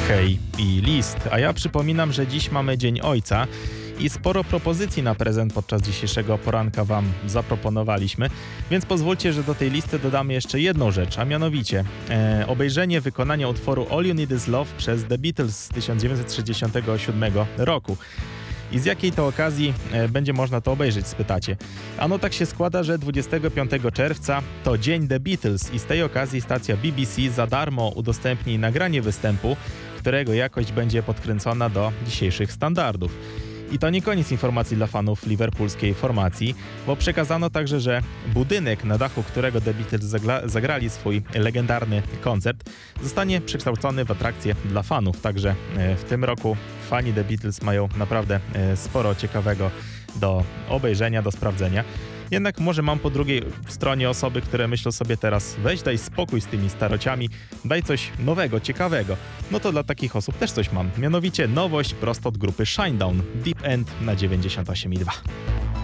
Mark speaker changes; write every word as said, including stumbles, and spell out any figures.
Speaker 1: Hej i list. A ja przypominam, że dziś mamy Dzień Ojca i sporo propozycji na prezent podczas dzisiejszego poranka Wam zaproponowaliśmy, więc pozwólcie, że do tej listy dodamy jeszcze jedną rzecz, a mianowicie e, obejrzenie wykonania utworu All You Need Is Love przez The Beatles z tysiąc dziewięćset sześćdziesiątego siódmego roku. I z jakiej to okazji e, będzie można to obejrzeć, spytacie? Ano tak się składa, że dwudziestego piątego czerwca to Dzień The Beatles i z tej okazji stacja B B C za darmo udostępni nagranie występu, którego jakość będzie podkręcona do dzisiejszych standardów. I to nie koniec informacji dla fanów liverpoolskiej formacji, bo przekazano także, że budynek, na dachu którego The Beatles zagla- zagrali swój legendarny koncert, zostanie przekształcony w atrakcję dla fanów. Także e, w tym roku fani The Beatles mają naprawdę e, sporo ciekawego do obejrzenia, do sprawdzenia. Jednak może mam po drugiej stronie osoby, które myślą sobie teraz: weź daj spokój z tymi starociami, daj coś nowego, ciekawego. No to dla takich osób też coś mam. Mianowicie nowość prosto od grupy Shinedown, Deep End na dziewięćdziesiąt osiem i dwa.